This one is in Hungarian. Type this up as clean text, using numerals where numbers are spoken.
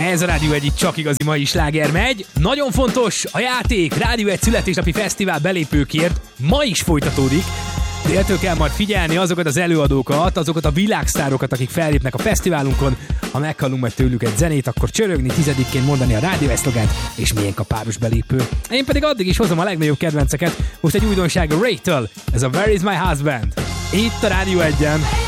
Ez a Rádió 1 csak igazi mai sláger megy. Nagyon fontos, a játék Rádió 1 születésnapi fesztivál belépőkért ma is folytatódik. Déltől kell majd figyelni azokat az előadókat, azokat a világsztárokat, akik fellépnek a fesztiválunkon. Ha meghallunk majd tőlük egy zenét, akkor csörögni, 10-ként mondani a Rádió 1 szlogent, és milyen a páros belépő. Én pedig addig is hozom a legnagyobb kedvenceket. Most egy újdonság a Ray-től. Ez a Where is my husband? Itt a Rádió 1-en.